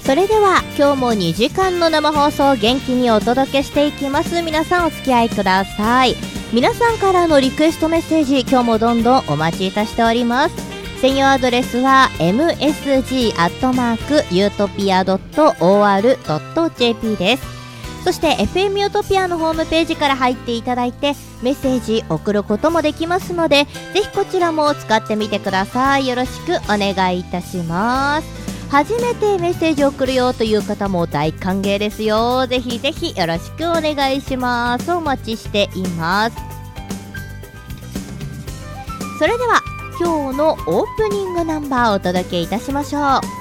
それでは今日も2時間の生放送元気にお届けしていきます。皆さんお付き合いください。皆さんからのリクエストメッセージ、今日もどんどんお待ちいたしております。専用アドレスは msg@utopia.or.jp です。そして FM ユートピアのホームページから入っていただいてメッセージ送ることもできますので、ぜひこちらも使ってみてください。よろしくお願いいたします。初めてメッセージを送るよという方も大歓迎ですよ。ぜひぜひよろしくお願いします。お待ちしています。それでは今日のオープニングナンバーをお届けいたしましょう。